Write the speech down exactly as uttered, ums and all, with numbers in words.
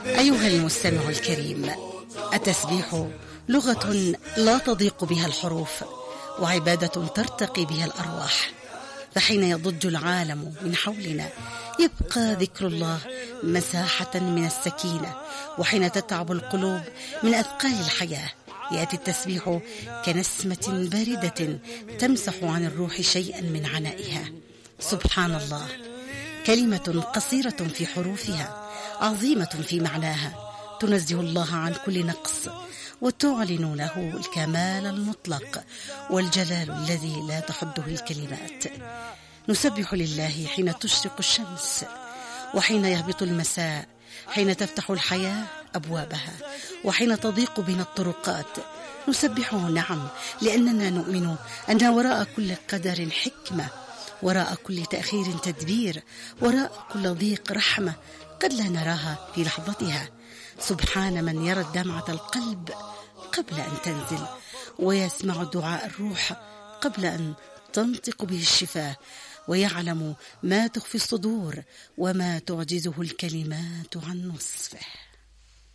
أيها المستمع الكريم، التسبيح لغة لا تضيق بها الحروف، وعبادة ترتقي بها الأرواح. فحين يضج العالم من حولنا يبقى ذكر الله مساحة من السكينة، وحين تتعب القلوب من أثقال الحياة يأتي التسبيح كنسمة باردة تمسح عن الروح شيئا من عنائها. سبحان الله، كلمة قصيرة في حروفها عظيمة في معناها، تنزه الله عن كل نقص وتعلن له الكمال المطلق والجلال الذي لا تحده الكلمات. نسبح لله حين تشرق الشمس، وحين يهبط المساء، حين تفتح الحياة أبوابها، وحين تضيق بنا الطرقات. نسبحه نعم، لأننا نؤمن أن وراء كل قدر حكمة، وراء كل تأخير تدبير، وراء كل ضيق رحمة قد لا نراها في لحظتها. سبحان من يرى دمعة القلب قبل أن تنزل، ويسمع دعاء الروح قبل أن تنطق به الشفاه، ويعلم ما تخفي الصدور وما تعجزه الكلمات عن وصفه.